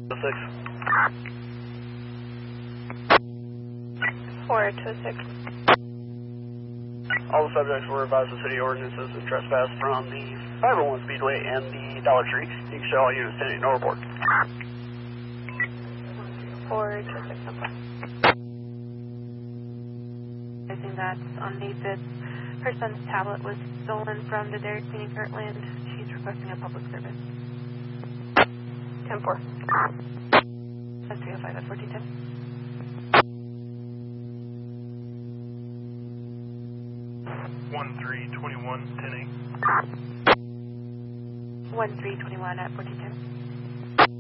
426. All the subjects were advised of city ordinances and trespass from the 501 Speedway and the Dollar Tree. You can show all units standing, no report. 426, no problem. I think that on May 5th, her son's tablet was stolen from the Dairy Queen in Kirtland. She's requesting a public service. 10-4. That's 305 at 1410. 1321, 10-8. 1321 at 1410.